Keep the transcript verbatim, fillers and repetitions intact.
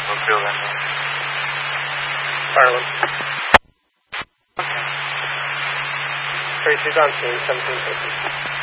Oakville, then. Harlem. Tracy's on scene, seventeen fifty.